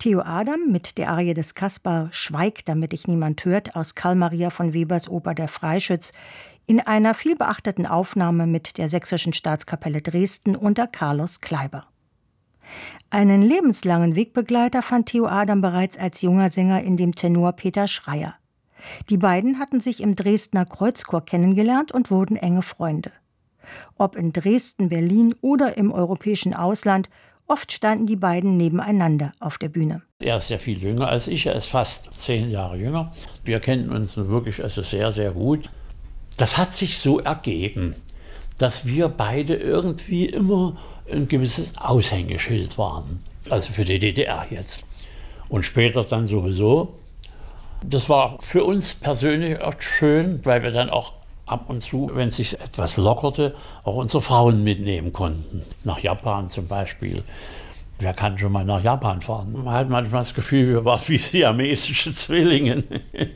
Theo Adam mit der Arie des Kaspar »Schweig, damit dich niemand hört« aus Carl Maria von Webers Oper »Der Freischütz« in einer vielbeachteten Aufnahme mit der Sächsischen Staatskapelle Dresden unter Carlos Kleiber. Einen lebenslangen Wegbegleiter fand Theo Adam bereits als junger Sänger in dem Tenor Peter Schreyer. Die beiden hatten sich im Dresdner Kreuzchor kennengelernt und wurden enge Freunde. Ob in Dresden, Berlin oder im europäischen Ausland, oft standen die beiden nebeneinander auf der Bühne. Er ist ja viel jünger als ich, er ist fast 10 Jahre jünger. Wir kennen uns wirklich sehr, sehr gut. Das hat sich so ergeben, dass wir beide irgendwie immer ein gewisses Aushängeschild waren. Also für die DDR jetzt. Und später dann sowieso. Das war für uns persönlich auch schön, weil wir dann auch ab und zu, wenn es sich etwas lockerte, auch unsere Frauen mitnehmen konnten. Nach Japan zum Beispiel. Wer kann schon mal nach Japan fahren? Man hat manchmal das Gefühl, wir waren wie siamesische Zwillinge.